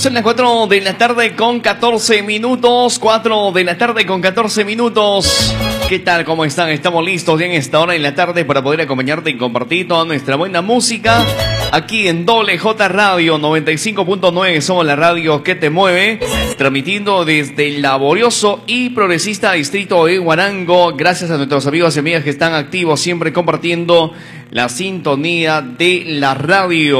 Son las 4 de la tarde con 14 minutos. 4 de la tarde con 14 minutos. ¿Qué tal? ¿Cómo están? Estamos listos ya en esta hora de la tarde para poder acompañarte y compartir toda nuestra buena música. Aquí en WJ Radio 95.9 somos la radio que te mueve, transmitiendo desde el laborioso y progresista distrito de Huarango. Gracias a nuestros amigos y amigas que están activos, siempre compartiendo la sintonía de la radio.